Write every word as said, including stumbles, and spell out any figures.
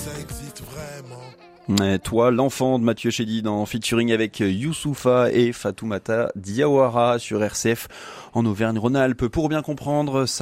ça existe vraiment. Et toi, l'enfant de Mathieu Chédid en featuring avec Youssoupha et Fatoumata Diawara sur R C F en Auvergne-Rhône-Alpes. Pour bien comprendre, ça